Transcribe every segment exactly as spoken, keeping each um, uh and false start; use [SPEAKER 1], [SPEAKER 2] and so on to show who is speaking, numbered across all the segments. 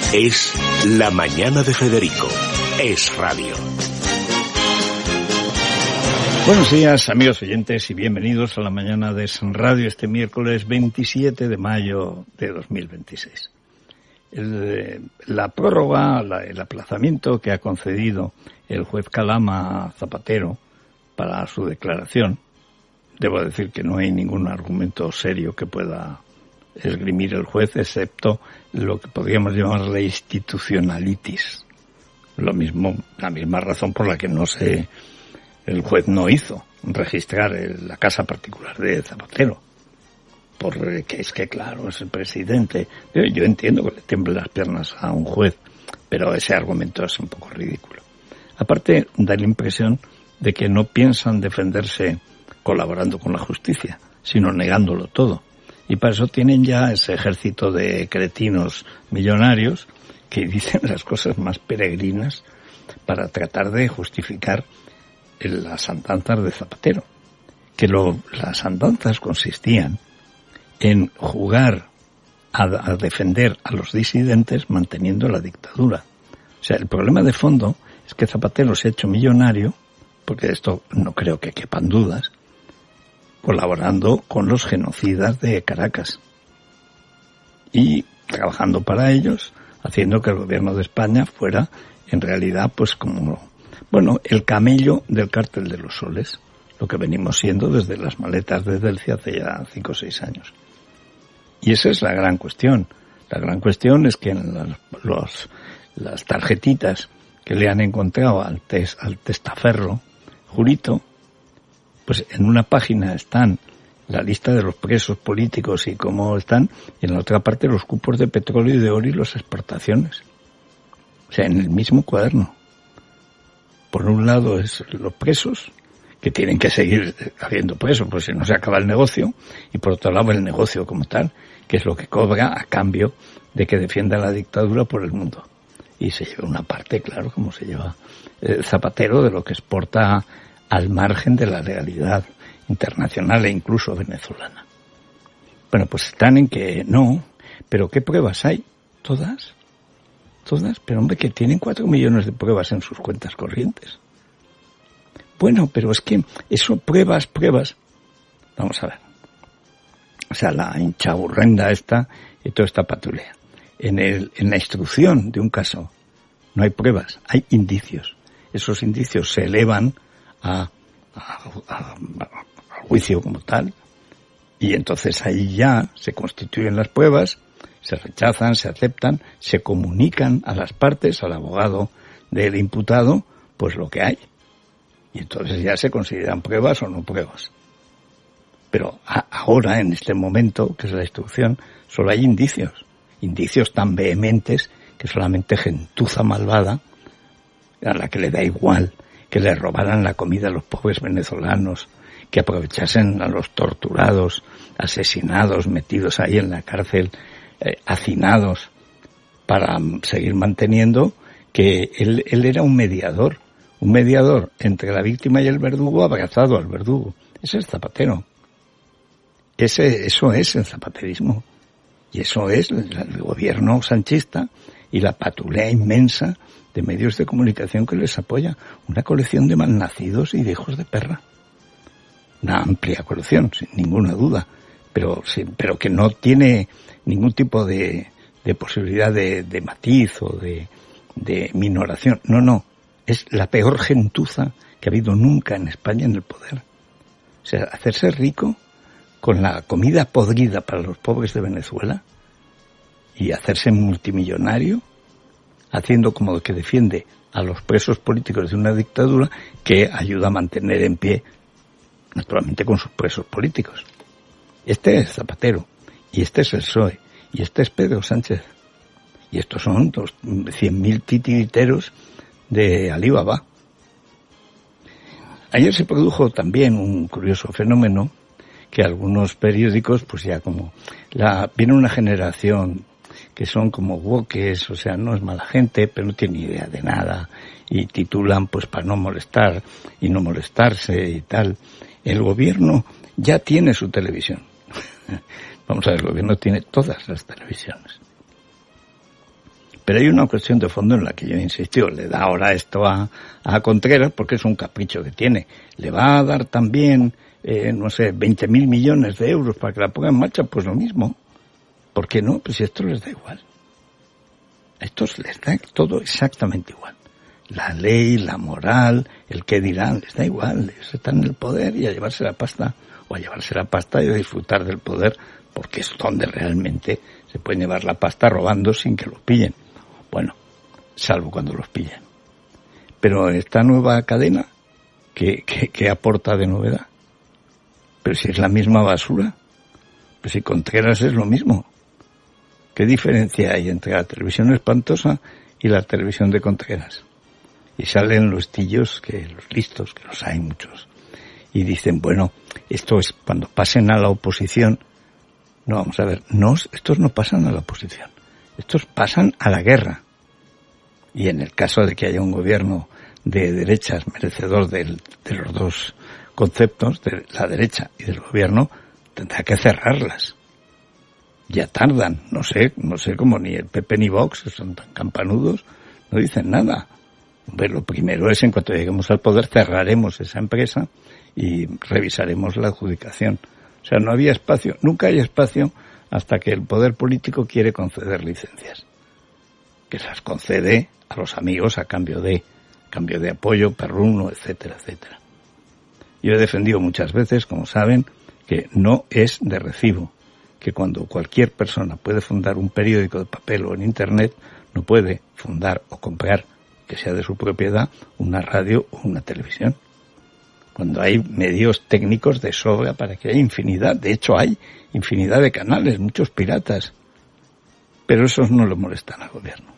[SPEAKER 1] Es La Mañana de Federico. Es radio.
[SPEAKER 2] Buenos días, amigos oyentes, y bienvenidos a La Mañana de Es Radio este miércoles veintisiete de mayo de dos mil veintiséis. El, la prórroga, la, el aplazamiento que ha concedido el juez Calama Zapatero para su declaración, debo decir que no hay ningún argumento serio que pueda esgrimir el juez, excepto lo que podríamos llamar la institucionalitis. Lo mismo, la misma razón por la que no se, el juez no hizo registrar el, la casa particular de Zapatero. Porque es que, claro, es el presidente. Yo, yo entiendo que le tiemblen las piernas a un juez, pero ese argumento es un poco ridículo. Aparte, da la impresión de que no piensan defenderse colaborando con la justicia, sino negándolo todo. Y para eso tienen ya ese ejército de cretinos millonarios que dicen las cosas más peregrinas para tratar de justificar las andanzas de Zapatero. Que lo, las andanzas consistían en jugar a, a defender a los disidentes manteniendo la dictadura. O sea, el problema de fondo es que Zapatero se ha hecho millonario, porque de esto no creo que quepan dudas, colaborando con los genocidas de Caracas y trabajando para ellos, haciendo que el gobierno de España fuera en realidad pues como, bueno, el camello del cártel de los soles, lo que venimos siendo desde las maletas de Delcia hace ya cinco o seis años. Y esa es la gran cuestión. La gran cuestión es que en las, los, las tarjetitas que le han encontrado al, tes, al testaferro Jurito, pues en una página están la lista de los presos políticos y cómo están, y en la otra parte los cupos de petróleo y de oro y las exportaciones. O sea, en el mismo cuaderno. Por un lado es los presos, que tienen que seguir habiendo presos, pues si no se acaba el negocio, y por otro lado el negocio como tal, que es lo que cobra a cambio de que defienda la dictadura por el mundo. Y se lleva una parte, claro, como se lleva eh, Zapatero, de lo que exporta al margen de la legalidad internacional e incluso venezolana. Bueno, pues están en que no, pero ¿qué pruebas hay? ¿Todas? ¿Todas? Pero hombre, que tienen cuatro millones de pruebas en sus cuentas corrientes. Bueno, pero es que eso, pruebas, pruebas. Vamos a ver. O sea, la hinchaburrenda esta y toda esta patulea. En el, en la instrucción de un caso no hay pruebas, hay indicios. Esos indicios se elevan a, a, a, a juicio como tal, y entonces ahí ya se constituyen las pruebas, se rechazan, se aceptan, se comunican a las partes, al abogado del imputado, pues lo que hay. Y entonces ya se consideran pruebas o no pruebas. Pero a, ahora, en este momento, que es la instrucción, solo hay indicios. Indicios tan vehementes que solamente gentuza malvada, a la que le da igual que le robaran la comida a los pobres venezolanos, que aprovechasen a los torturados, asesinados, metidos ahí en la cárcel, eh, hacinados, para seguir manteniendo que él, él era un mediador, un mediador entre la víctima y el verdugo, abrazado al verdugo. Ese es Zapatero. Ese, eso es el zapaterismo. Y eso es el, el gobierno sanchista y la patulea inmensa de medios de comunicación que les apoya. Una colección de malnacidos y de hijos de perra. Una amplia colección, sin ninguna duda, pero, sin, pero que no tiene ningún tipo de, de posibilidad de, de matiz o de, de minoración. No, no, es la peor gentuza que ha habido nunca en España en el poder. O sea, hacerse rico con la comida podrida para los pobres de Venezuela y hacerse multimillonario haciendo como que defiende a los presos políticos de una dictadura que ayuda a mantener en pie, naturalmente, con sus presos políticos. Este es Zapatero, y este es el P S O E, y este es Pedro Sánchez. Y estos son los cien mil titiriteros de Alibaba. Ayer se produjo también un curioso fenómeno que algunos periódicos, pues ya como, la viene una generación que son como woques, o sea, no es mala gente, pero no tiene idea de nada, y titulan pues para no molestar y no molestarse y tal. El gobierno ya tiene su televisión. Vamos a ver, el gobierno tiene todas las televisiones. Pero hay una cuestión de fondo en la que yo he insistido. Le da ahora esto a, a Contreras porque es un capricho que tiene. Le va a dar también, eh, no sé, veinte mil millones de euros para que la ponga en marcha, pues lo mismo. ¿Por qué no? Pues si esto les da igual. A estos les da todo exactamente igual. La ley, la moral, el qué dirán, les da igual. Ellos están en el poder y a llevarse la pasta, o a llevarse la pasta y a disfrutar del poder, porque es donde realmente se pueden llevar la pasta robando sin que los pillen. Bueno, salvo cuando los pillen. Pero esta nueva cadena, ¿qué, qué, qué aporta de novedad? Pero si es la misma basura, pues si Contreras es lo mismo. ¿Qué diferencia hay entre la televisión espantosa y la televisión de Contreras? Y salen los tillos, que los listos, que los hay muchos, y dicen, bueno, esto es cuando pasen a la oposición. No, vamos a ver, no, estos no pasan a la oposición, estos pasan a la guerra. Y en el caso de que haya un gobierno de derechas merecedor del, de los dos conceptos, de la derecha y del gobierno, tendrá que cerrarlas. Ya tardan, no sé, no sé cómo ni el P P ni Vox, son tan campanudos, no dicen nada. Pues lo primero es, en cuanto lleguemos al poder, cerraremos esa empresa y revisaremos la adjudicación. O sea, no había espacio, nunca hay espacio hasta que el poder político quiere conceder licencias. Que las concede a los amigos a cambio de, cambio de apoyo, perruno, etcétera, etcétera. Yo he defendido muchas veces, como saben, que no es de recibo, que cuando cualquier persona puede fundar un periódico de papel o en Internet, no puede fundar o comprar, que sea de su propiedad, una radio o una televisión. Cuando hay medios técnicos de sobra para que haya infinidad, de hecho hay infinidad de canales, muchos piratas, pero esos no le molestan al gobierno.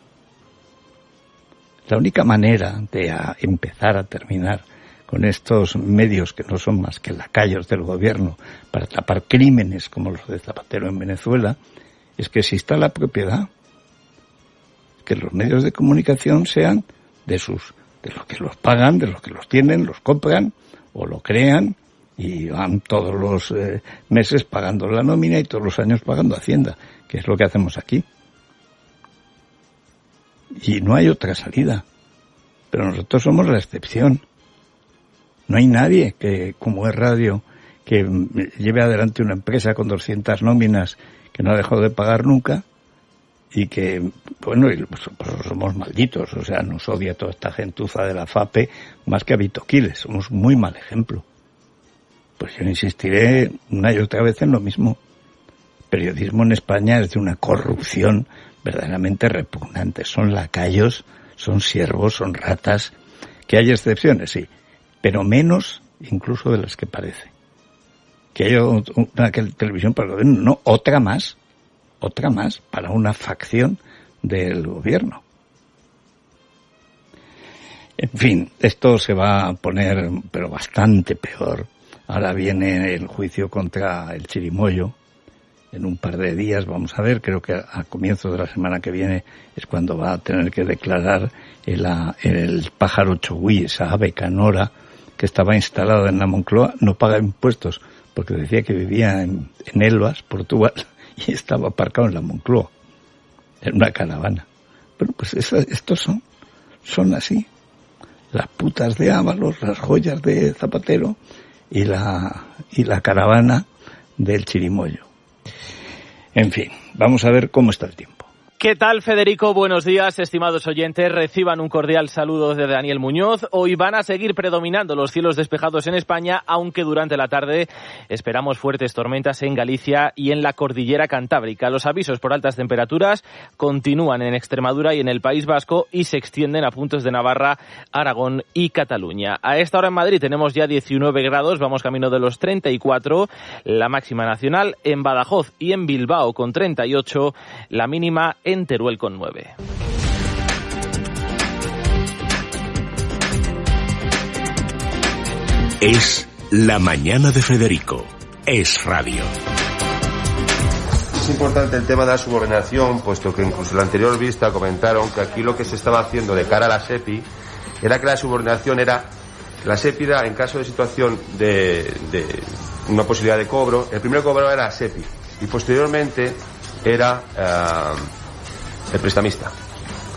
[SPEAKER 2] La única manera de a empezar a terminar con estos medios que no son más que lacayos del gobierno para tapar crímenes como los de Zapatero en Venezuela es que exista la propiedad, que los medios de comunicación sean de sus, de los que los pagan, de los que los tienen, los compran o lo crean y van todos los eh, meses pagando la nómina y todos los años pagando Hacienda, que es lo que hacemos aquí. Y no hay otra salida. Pero nosotros somos la excepción. No hay nadie que, como es radio, que lleve adelante una empresa con doscientas nóminas que no ha dejado de pagar nunca y que, bueno, y pues, pues somos malditos, o sea, nos odia toda esta gentuza de la FAPE más que a Vitoquiles, somos muy mal ejemplo. Pues yo insistiré una y otra vez en lo mismo. El periodismo en España es de una corrupción verdaderamente repugnante. Son lacayos, son siervos, son ratas. Que hay excepciones, sí, pero menos incluso de las que parece. Que haya una televisión para el gobierno, no, otra más, otra más para una facción del gobierno. En fin, esto se va a poner, pero bastante peor. Ahora viene el juicio contra el Chirimoyo. En un par de días, vamos a ver, creo que a comienzos de la semana que viene es cuando va a tener que declarar el, el pájaro chogüí, esa ave canora que estaba instalada en la Moncloa, no paga impuestos, porque decía que vivía en, en Elvas, Portugal, y estaba aparcado en la Moncloa, en una caravana. Bueno, pues eso, estos son, son así. Las putas de Ábalos, las joyas de Zapatero y la, y la caravana del Chirimoyo. En fin, vamos a ver cómo está el tiempo.
[SPEAKER 3] ¿Qué tal, Federico? Buenos días, estimados oyentes. Reciban un cordial saludo de Daniel Muñoz. Hoy van a seguir predominando los cielos despejados en España, aunque durante la tarde esperamos fuertes tormentas en Galicia y en la cordillera cantábrica. Los avisos por altas temperaturas continúan en Extremadura y en el País Vasco y se extienden a puntos de Navarra, Aragón y Cataluña. A esta hora en Madrid tenemos ya diecinueve grados, vamos camino de los treinta y cuatro, la máxima nacional. En Badajoz y en Bilbao con treinta y ocho, la mínima en Teruel con nueve.
[SPEAKER 1] Es La Mañana de Federico. Es radio.
[SPEAKER 4] Es importante el tema de la subordinación, puesto que incluso en la anterior vista comentaron que aquí lo que se estaba haciendo de cara a la SEPI era que la subordinación era la SEPI da, en caso de situación de, de una posibilidad de cobro, el primer cobro era la SEPI y posteriormente era uh, el prestamista.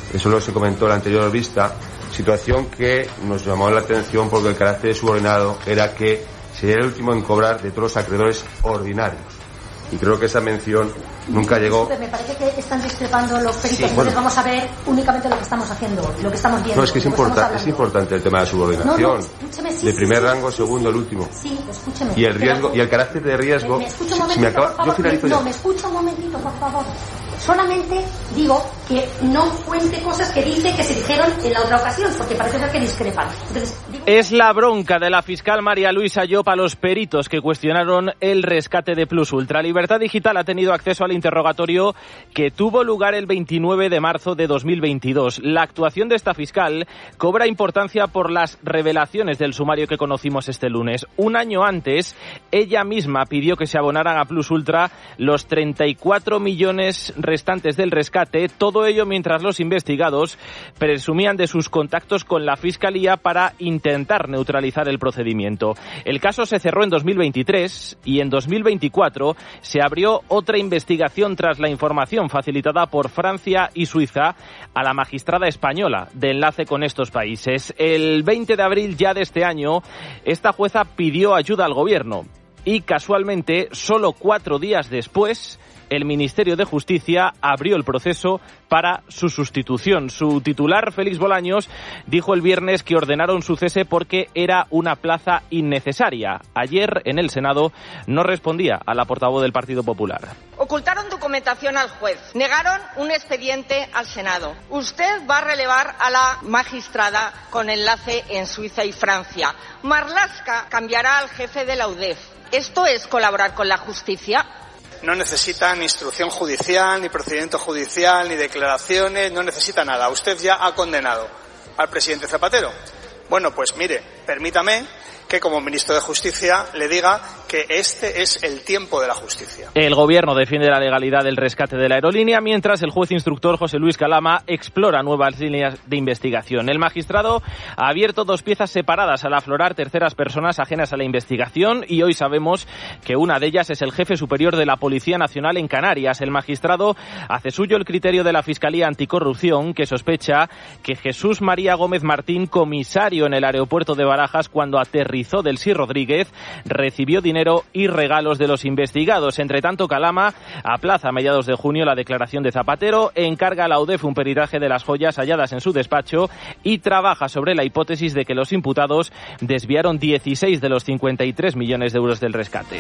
[SPEAKER 4] eso lo se comentó en la anterior vista, situación que nos llamó la atención porque el carácter de subordinado era que sería el último en cobrar de todos los acreedores ordinarios. Y creo que esa mención nunca llegó.
[SPEAKER 5] Me parece que están discrepando los peritos.
[SPEAKER 4] Sí,
[SPEAKER 5] Entonces
[SPEAKER 4] bueno.
[SPEAKER 5] Vamos a ver únicamente lo que estamos haciendo, lo que estamos viendo.
[SPEAKER 4] No, es que es, importa, es importante el tema de la subordinación.
[SPEAKER 5] No, no, escúcheme, sí,
[SPEAKER 4] de primer
[SPEAKER 5] sí,
[SPEAKER 4] rango,
[SPEAKER 5] sí,
[SPEAKER 4] segundo,
[SPEAKER 5] sí,
[SPEAKER 4] el último.
[SPEAKER 5] Sí, escúcheme.
[SPEAKER 4] Y el riesgo,
[SPEAKER 5] pero,
[SPEAKER 4] y el carácter de riesgo.
[SPEAKER 5] Me, me escucha un
[SPEAKER 4] si,
[SPEAKER 5] momentito,
[SPEAKER 4] si me acaba,
[SPEAKER 5] por favor.
[SPEAKER 4] yo finalizo
[SPEAKER 5] me,
[SPEAKER 4] ya.
[SPEAKER 5] No, me escucha un momentito, por favor. Solamente digo que no cuente cosas que dice que se dijeron en la otra ocasión, porque parece ser que discrepan. Entonces, digo...
[SPEAKER 3] Es la bronca de la fiscal María Luisa Llop a los peritos que cuestionaron el rescate de Plus Ultra. Libertad Digital ha tenido acceso al interrogatorio que tuvo lugar el veintinueve de marzo de dos mil veintidós. La actuación de esta fiscal cobra importancia por las revelaciones del sumario que conocimos este lunes. Un año antes, ella misma pidió que se abonaran a Plus Ultra los treinta y cuatro millones restantes del rescate, todo ello mientras los investigados presumían de sus contactos con la Fiscalía para intentar neutralizar el procedimiento. El caso se cerró en dos mil veintitrés y en dos mil veinticuatro se abrió otra investigación tras la información facilitada por Francia y Suiza a la magistrada española de enlace con estos países. El veinte de abril ya de este año, esta jueza pidió ayuda al gobierno y casualmente, solo cuatro días después, el Ministerio de Justicia abrió el proceso para su sustitución. Su titular, Félix Bolaños, dijo el viernes que ordenaron su cese porque era una plaza innecesaria. Ayer, en el Senado, no respondía a la portavoz del Partido Popular.
[SPEAKER 6] Ocultaron documentación al juez, negaron un expediente al Senado. Usted va a relevar a la magistrada con enlace en Suiza y Francia. Marlaska cambiará al jefe de la U D E F. ¿Esto es colaborar con la justicia?
[SPEAKER 7] No necesita ni instrucción judicial, ni procedimiento judicial, ni declaraciones, no necesita nada. Usted ya ha condenado al presidente Zapatero. Bueno, pues mire, permítame que como ministro de Justicia le diga que este es el tiempo de la justicia.
[SPEAKER 3] El gobierno defiende la legalidad del rescate de la aerolínea, mientras el juez instructor José Luis Calama explora nuevas líneas de investigación. El magistrado ha abierto dos piezas separadas al aflorar terceras personas ajenas a la investigación y hoy sabemos que una de ellas es el jefe superior de la Policía Nacional en Canarias. El magistrado hace suyo el criterio de la Fiscalía Anticorrupción, que sospecha que Jesús María Gómez Martín, comisario en el aeropuerto de Barajas cuando aterrizó del Sí Rodríguez, recibió dinero y regalos de los investigados. Entre tanto, Calama aplaza a mediados de junio la declaración de Zapatero, encarga a la U D E F un peritaje de las joyas halladas en su despacho y trabaja sobre la hipótesis de que los imputados desviaron dieciséis de los cincuenta y tres millones de euros del rescate.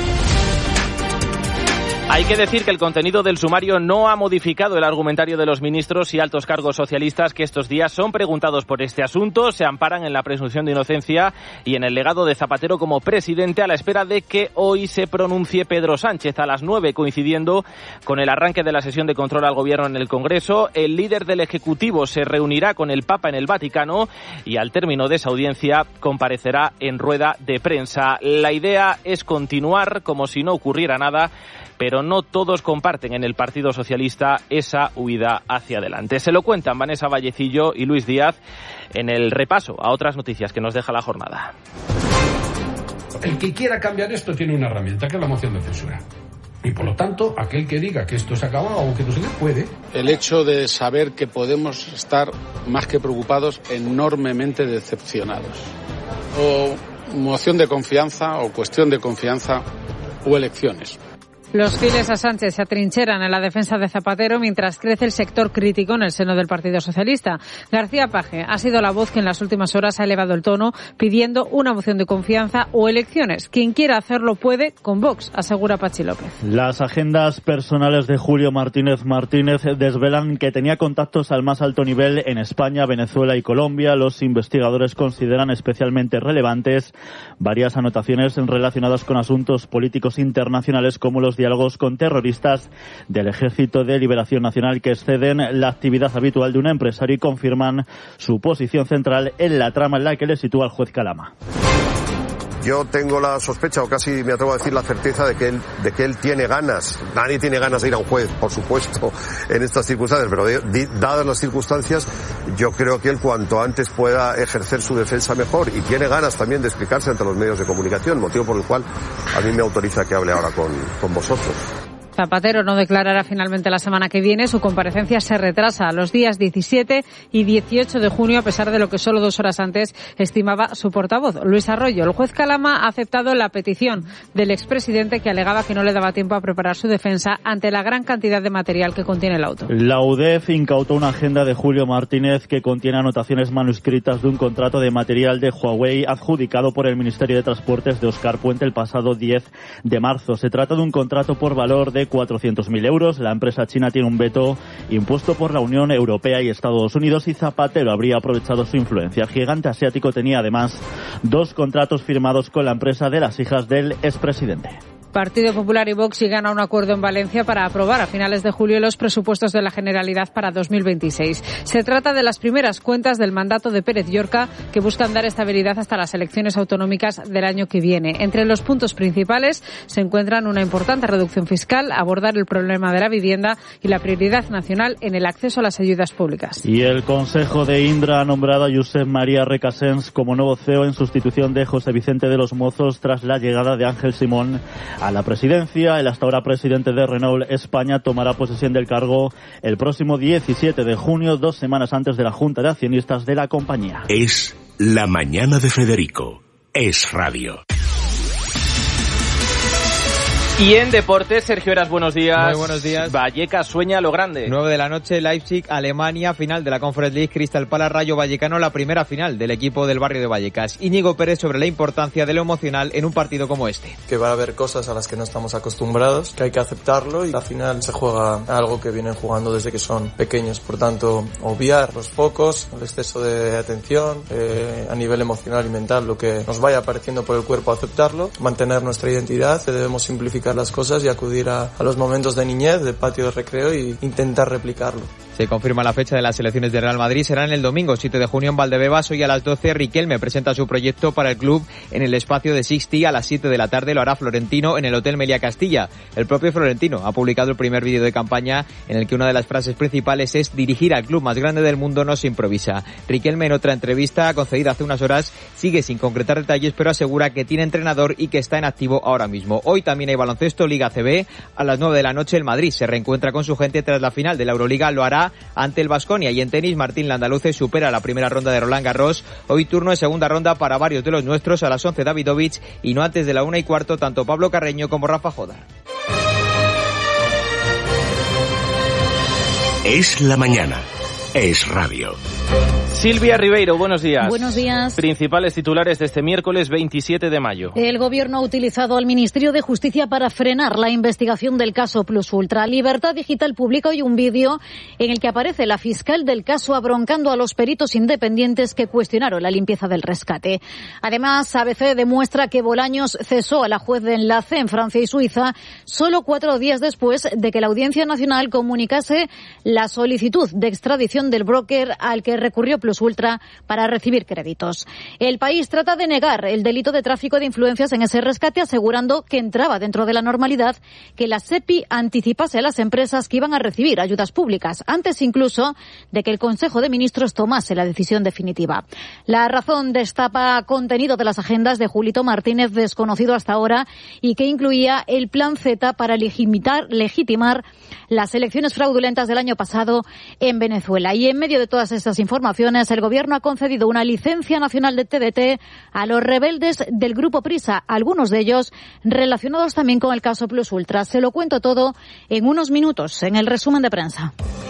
[SPEAKER 3] Hay que decir que el contenido del sumario no ha modificado el argumentario de los ministros y altos cargos socialistas que estos días son preguntados por este asunto, se amparan en la presunción de inocencia y en el legado de Zapatero como presidente a la espera de que hoy se pronuncie Pedro Sánchez a las nueve, coincidiendo con el arranque de la sesión de control al gobierno en el Congreso. El líder del Ejecutivo se reunirá con el Papa en el Vaticano y al término de esa audiencia comparecerá en rueda de prensa. La idea es continuar como si no ocurriera nada, pero no todos comparten en el Partido Socialista esa huida hacia adelante. Se lo cuentan Vanessa Vallecillo y Luis Díaz en el repaso a otras noticias que nos deja la jornada.
[SPEAKER 8] El que quiera cambiar esto tiene una herramienta, que es la moción de censura. Y por lo tanto, aquel que diga que esto se acaba o que no se le puede.
[SPEAKER 9] El hecho de saber que podemos estar más que preocupados, enormemente decepcionados. O moción de confianza, o cuestión de confianza, o elecciones.
[SPEAKER 10] Los fieles a Sánchez se atrincheran en la defensa de Zapatero mientras crece el sector crítico en el seno del Partido Socialista. García Paje ha sido la voz que en las últimas horas ha elevado el tono pidiendo una moción de confianza o elecciones. Quien quiera hacerlo puede con Vox, asegura Pachi López.
[SPEAKER 11] Las agendas personales de Julio Martínez Martínez desvelan que tenía contactos al más alto nivel en España, Venezuela y Colombia. Los investigadores consideran especialmente relevantes varias anotaciones relacionadas con asuntos políticos internacionales como los diálogos con terroristas del Ejército de Liberación Nacional que exceden la actividad habitual de un empresario y confirman su posición central en la trama en la que le sitúa el juez Calama.
[SPEAKER 12] Yo tengo la sospecha, o casi me atrevo a decir la certeza, de que él, de que él tiene ganas. Nadie tiene ganas de ir a un juez, por supuesto, en estas circunstancias, pero de, de, dadas las circunstancias, yo creo que él cuanto antes pueda ejercer su defensa mejor, y tiene ganas también de explicarse ante los medios de comunicación, motivo por el cual a mí me autoriza que hable ahora con, con vosotros.
[SPEAKER 10] Zapatero no declarará finalmente la semana que viene. Su comparecencia se retrasa a los días diecisiete y dieciocho de junio, a pesar de lo que solo dos horas antes estimaba su portavoz, Luis Arroyo. El juez Calama ha aceptado la petición del expresidente, que alegaba que no le daba tiempo a preparar su defensa ante la gran cantidad de material que contiene el auto.
[SPEAKER 11] La U D E F incautó una agenda de Julio Martínez que contiene anotaciones manuscritas de un contrato de material de Huawei adjudicado por el Ministerio de Transportes de Óscar Puente el pasado diez de marzo. Se trata de un contrato por valor de cuatrocientos mil euros. La empresa china tiene un veto impuesto por la Unión Europea y Estados Unidos, y Zapatero habría aprovechado su influencia. El gigante asiático tenía además dos contratos firmados con la empresa de las hijas del expresidente.
[SPEAKER 10] Partido Popular y Vox llegan a un acuerdo en Valencia para aprobar a finales de julio los presupuestos de la Generalidad para dos mil veintiséis. Se trata de las primeras cuentas del mandato de Pérez Llorca, que buscan dar estabilidad hasta las elecciones autonómicas del año que viene. Entre los puntos principales se encuentran una importante reducción fiscal, abordar el problema de la vivienda y la prioridad nacional en el acceso a las ayudas públicas.
[SPEAKER 11] Y el Consejo de Indra ha nombrado a Josep María Recasens como nuevo C E O en sustitución de José Vicente de los Mozos tras la llegada de Ángel Simón a la presidencia. El hasta ahora presidente de Renault España tomará posesión del cargo el próximo diecisiete de junio, dos semanas antes de la Junta de Accionistas de la compañía.
[SPEAKER 1] Es la mañana de Federico. Es radio.
[SPEAKER 3] Y en deportes, Sergio Heras, buenos días.
[SPEAKER 13] Muy buenos días.
[SPEAKER 3] Vallecas sueña lo grande.
[SPEAKER 13] nueve de la noche, Leipzig, Alemania, final de la Conference League, Crystal Palace, Rayo Vallecano, la primera final del equipo del barrio de Vallecas. Íñigo Pérez sobre la importancia de lo emocional en un partido como este.
[SPEAKER 14] Que va a haber cosas a las que no estamos acostumbrados, que hay que aceptarlo, y la final se juega algo que vienen jugando desde que son pequeños. Por tanto, obviar los focos, el exceso de atención, eh, a nivel emocional y mental, lo que nos vaya apareciendo por el cuerpo, aceptarlo, mantener nuestra identidad, debemos simplificar las cosas y acudir a, a los momentos de niñez, de patio de recreo, y intentar replicarlo.
[SPEAKER 13] Se confirma la fecha de las elecciones de Real Madrid, serán el domingo siete de junio en Valdebebas. Hoy a las doce Riquelme presenta su proyecto para el club en el espacio de Sixty. A las siete de la tarde lo hará Florentino en el Hotel Meliá Castilla. El propio Florentino ha publicado el primer vídeo de campaña en el que una de las frases principales es: dirigir al club más grande del mundo no se improvisa. Riquelme, en otra entrevista concedida hace unas horas, sigue sin concretar detalles, pero asegura que tiene entrenador y que está en activo ahora mismo. Hoy también hay baloncesto, Liga C B. A las nueve de la noche el Madrid se reencuentra con su gente tras la final de la Euroliga. Lo hará ante el Baskonia. Y en tenis, Martín Landaluce supera la primera ronda de Roland Garros. Hoy turno de segunda ronda para varios de los nuestros. A las once Davidovich, y no antes de la una y cuarto tanto Pablo Carreño como Rafa Jodar.
[SPEAKER 1] Es la mañana. Es radio.
[SPEAKER 3] Silvia Ribeiro, buenos días.
[SPEAKER 15] Buenos días.
[SPEAKER 3] Principales titulares de este miércoles veintisiete de mayo.
[SPEAKER 15] El Gobierno ha utilizado al Ministerio de Justicia para frenar la investigación del caso Plus Ultra. Libertad Digital publica hoy un vídeo en el que aparece la fiscal del caso abroncando a los peritos independientes que cuestionaron la limpieza del rescate. Además, A B C demuestra que Bolaños cesó a la juez de enlace en Francia y Suiza solo cuatro días después de que la Audiencia Nacional comunicase la solicitud de extradición del broker al que recurrió Plus Ultra para recibir créditos. El País trata de negar el delito de tráfico de influencias en ese rescate, asegurando que entraba dentro de la normalidad que la SEPI anticipase a las empresas que iban a recibir ayudas públicas, antes incluso de que el Consejo de Ministros tomase la decisión definitiva. La Razón destapa contenido de las agendas de Julito Martínez, desconocido hasta ahora, y que incluía el Plan Z para legitimar, legitimar las elecciones fraudulentas del año pasado en Venezuela. Y en medio de todas estas informaciones, el Gobierno ha concedido una licencia nacional de T D T a los rebeldes del Grupo Prisa, algunos de ellos relacionados también con el caso Plus Ultra. Se lo cuento todo en unos minutos, en el resumen de prensa.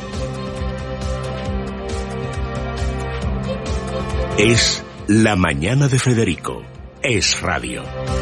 [SPEAKER 1] Es la mañana de Federico. Es radio.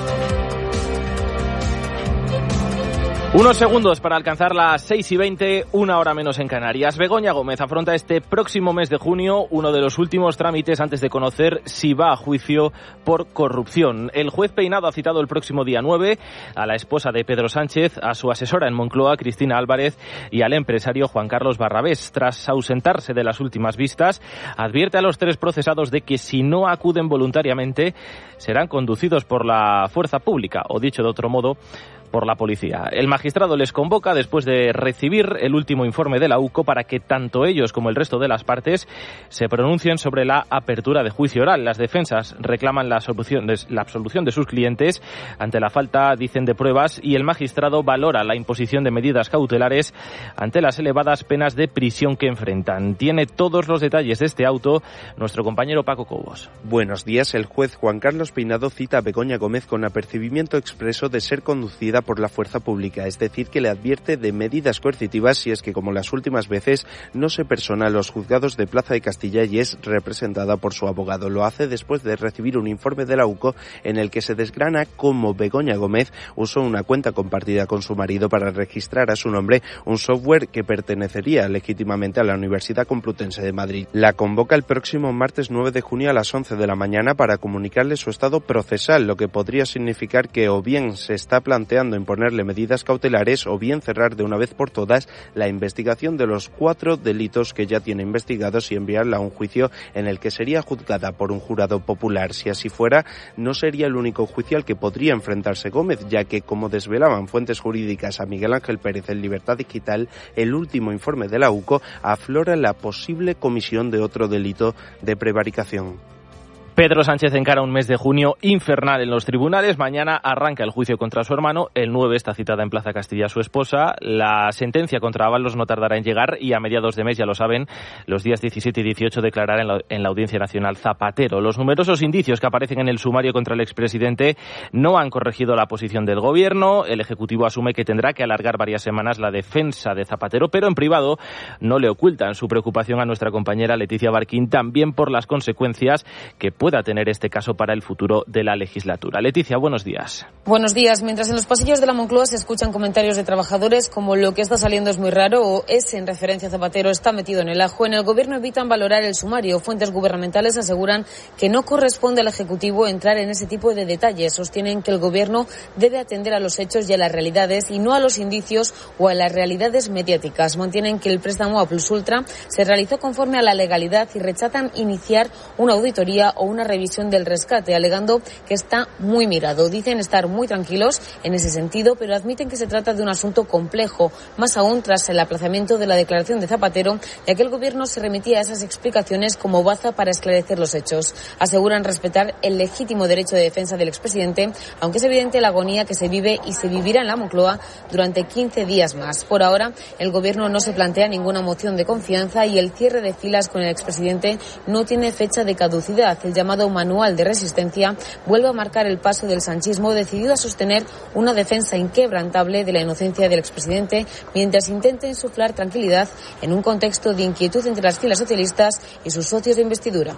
[SPEAKER 3] Unos segundos para alcanzar las seis y veinte, una hora menos en Canarias. Begoña Gómez afronta este próximo mes de junio uno de los últimos trámites antes de conocer si va a juicio por corrupción. El juez Peinado ha citado el próximo día nueve a la esposa de Pedro Sánchez, a su asesora en Moncloa, Cristina Álvarez, y al empresario Juan Carlos Barrabés. Tras ausentarse de las últimas vistas, advierte a los tres procesados de que si no acuden voluntariamente serán conducidos por la fuerza pública, o dicho de otro modo, por la policía. El magistrado les convoca después de recibir el último informe de la U C O para que tanto ellos como el resto de las partes se pronuncien sobre la apertura de juicio oral. Las defensas reclaman la absolución de, la absolución de sus clientes ante la falta, dicen, de pruebas, y el magistrado valora la imposición de medidas cautelares ante las elevadas penas de prisión que enfrentan. Tiene todos los detalles de este auto nuestro compañero Paco Cobos.
[SPEAKER 16] Buenos días. El juez Juan Carlos Peinado cita a Begoña Gómez con apercibimiento expreso de ser conducida por la fuerza pública, es decir, que le advierte de medidas coercitivas si es que, como las últimas veces, no se persona a los juzgados de Plaza de Castilla y es representada por su abogado. Lo hace después de recibir un informe de la U C O en el que se desgrana cómo Begoña Gómez usó una cuenta compartida con su marido para registrar a su nombre un software que pertenecería legítimamente a la Universidad Complutense de Madrid. La convoca el próximo martes nueve de junio a las once de la mañana para comunicarle su estado procesal, lo que podría significar que o bien se está planteando imponerle medidas cautelares o bien cerrar de una vez por todas la investigación de los cuatro delitos que ya tiene investigados y enviarla a un juicio en el que sería juzgada por un jurado popular. Si así fuera, no sería el único juicio al que podría enfrentarse Gómez, ya que, como desvelaban fuentes jurídicas a Miguel Ángel Pérez en Libertad Digital, el último informe de la U C O aflora la posible comisión de otro delito de prevaricación.
[SPEAKER 3] Pedro Sánchez encara un mes de junio infernal en los tribunales. Mañana arranca el juicio contra su hermano. El nueve está citada en Plaza Castilla su esposa. La sentencia contra Ábalos no tardará en llegar y a mediados de mes, ya lo saben, los días diecisiete y dieciocho declarará en la, en la Audiencia Nacional Zapatero. Los numerosos indicios que aparecen en el sumario contra el expresidente no han corregido la posición del Gobierno. El Ejecutivo asume que tendrá que alargar varias semanas la defensa de Zapatero, pero en privado no le ocultan su preocupación a nuestra compañera Leticia Barquín, también por las consecuencias que pueda tener este caso para el futuro de la legislatura. Leticia, buenos días.
[SPEAKER 17] Buenos días. Mientras en los pasillos de la Moncloa se escuchan comentarios de trabajadores como lo que está saliendo es muy raro o ese en referencia a Zapatero está metido en el ajo, en el Gobierno evitan valorar el sumario. Fuentes gubernamentales aseguran que no corresponde al Ejecutivo entrar en ese tipo de detalles. Sostienen que el Gobierno debe atender a los hechos y a las realidades y no a los indicios o a las realidades mediáticas. Mantienen que el préstamo a Plus Ultra se realizó conforme a la legalidad y rechazan iniciar una auditoría o una revisión del rescate, alegando que está muy mirado. Dicen estar muy tranquilos en ese sentido, pero admiten que se trata de un asunto complejo, más aún tras el aplazamiento de la declaración de Zapatero, ya que el Gobierno se remitía a esas explicaciones como baza para esclarecer los hechos. Aseguran respetar el legítimo derecho de defensa del expresidente, aunque es evidente la agonía que se vive y se vivirá en la Moncloa durante quince días más. Por ahora, el Gobierno no se plantea ninguna moción de confianza y el cierre de filas con el expresidente no tiene fecha de caducidad. El llamado manual de resistencia vuelve a marcar el paso del sanchismo, decidido a sostener una defensa inquebrantable de la inocencia del expresidente mientras intenta insuflar tranquilidad en un contexto de inquietud entre las filas socialistas y sus socios de investidura.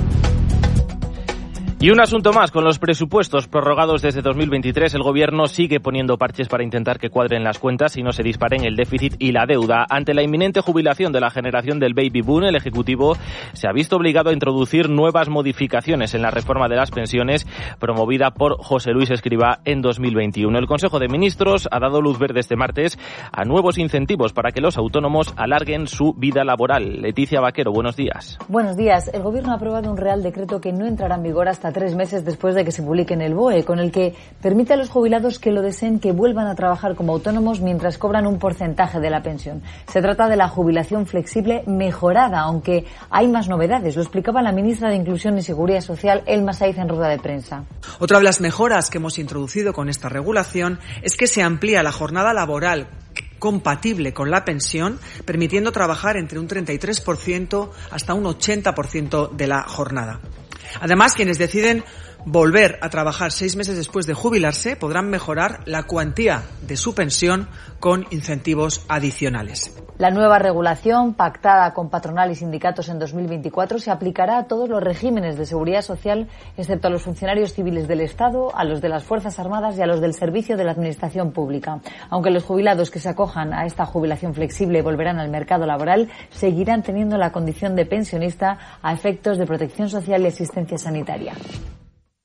[SPEAKER 3] Y un asunto más, con los presupuestos prorrogados desde dos mil veintitrés, el Gobierno sigue poniendo parches para intentar que cuadren las cuentas y no se disparen el déficit y la deuda. Ante la inminente jubilación de la generación del baby boom, el Ejecutivo se ha visto obligado a introducir nuevas modificaciones en la reforma de las pensiones promovida por José Luis Escrivá en dos mil veintiuno. El Consejo de Ministros ha dado luz verde este martes a nuevos incentivos para que los autónomos alarguen su vida laboral. Leticia Vaquero, buenos días.
[SPEAKER 18] Buenos días. El Gobierno ha aprobado un Real Decreto que no entrará en vigor hasta tres meses después de que se publique en el B O E, con el que permite a los jubilados que lo deseen que vuelvan a trabajar como autónomos mientras cobran un porcentaje de la pensión. Se trata de la jubilación flexible mejorada, aunque hay más novedades. Lo explicaba la ministra de Inclusión y Seguridad Social, Elma Saiz, en rueda de prensa.
[SPEAKER 19] Otra de las mejoras que hemos introducido con esta regulación es que se amplía la jornada laboral compatible con la pensión, permitiendo trabajar entre un treinta y tres por ciento hasta un ochenta por ciento de la jornada. Además, quienes deciden volver a trabajar seis meses después de jubilarse podrán mejorar la cuantía de su pensión con incentivos adicionales.
[SPEAKER 18] La nueva regulación, pactada con patronal y sindicatos en dos mil veinticuatro, se aplicará a todos los regímenes de seguridad social, excepto a los funcionarios civiles del Estado, a los de las Fuerzas Armadas y a los del servicio de la Administración Pública. Aunque los jubilados que se acojan a esta jubilación flexible volverán al mercado laboral, seguirán teniendo la condición de pensionista a efectos de protección social y asistencia sanitaria.